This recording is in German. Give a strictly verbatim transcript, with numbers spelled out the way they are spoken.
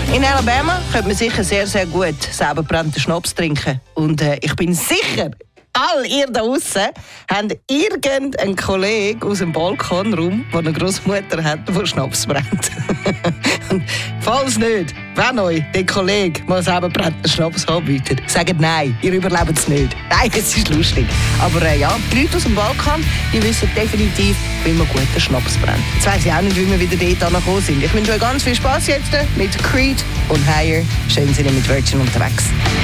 In Alabama könnte man sicher sehr, sehr gut selber gebrannten Schnaps trinken. Und äh, ich bin sicher, all ihr da draussen habt irgendeinen Kollegen aus dem Balkonraum, der eine Großmutter hat, der Schnaps brennt. Und falls nicht, wenn euch der Kollege mal selber brennenden Schnaps anbietet, sagt nein, ihr überlebt es nicht. Nein, es ist lustig. Aber äh, ja, die Leute aus dem Balkan, die wissen definitiv, wie man guten Schnaps brennt. Jetzt weiss ich auch nicht, wie wir wieder dort angekommen sind. Ich wünsche euch ganz viel Spass jetzt mit Creed und Higher. Schön sind ihr mit Virgin unterwegs.